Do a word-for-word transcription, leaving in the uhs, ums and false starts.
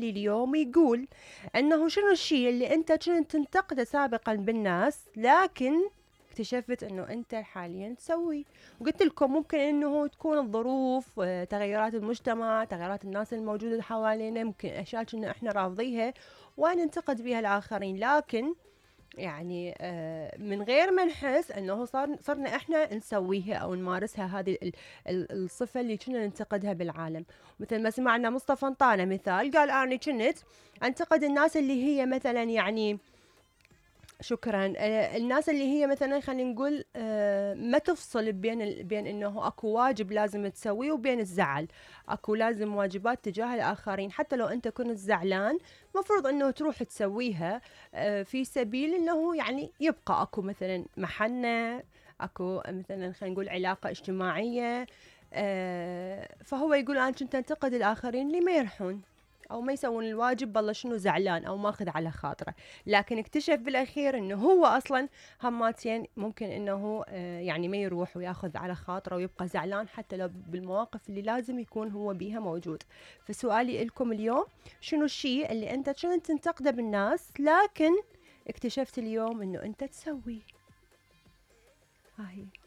سؤالي اليوم يقول انه شنو الشيء اللي انت كنت تنتقده سابقا بالناس لكن اكتشفت انه انت حاليا تسويه. وقلت لكم ممكن انه تكون الظروف، آه، تغيرات المجتمع، تغيرات الناس الموجودة حوالينا، ممكن اشياء كنا احنا رافضيها وننتقد بها الاخرين، لكن يعني آه، من غير ما نحس انه صار صرنا احنا نسويها او نمارسها، هذه ال- ال- الصفة اللي كنا ننتقدها بالعالم. مثل ما سمعنا مصطفى انطانا مثال، قال انا كنت انتقد الناس اللي هي مثلا يعني شكرا، آه، الناس اللي هي مثلا خلينا نقول آه، ما تفصل بين ال... بين انه اكو واجب لازم تسويه وبين الزعل. اكو لازم واجبات تجاه الاخرين، حتى لو انت كنت زعلان مفروض انه تروح تسويها، آه، في سبيل انه يعني يبقى اكو مثلا محنة، اكو مثلا خلينا نقول علاقة اجتماعية. آه، فهو يقول انا كنت انتقد الاخرين اللي ما يرحون او ما يسوون الواجب، بالله شنو زعلان او ماخذ على خاطره، لكن اكتشف بالاخير انه هو اصلا هماتين ممكن انه آه، يعني ما يروح وياخذ على خاطره ويبقى زعلان حتى لو بالمواقف اللي لازم يكون هو بيها موجود. فسؤالي لكم اليوم، شنو الشيء اللي انت كنت تنتقده بالناس لكن اكتشفت اليوم انه انت تسويه؟ هاي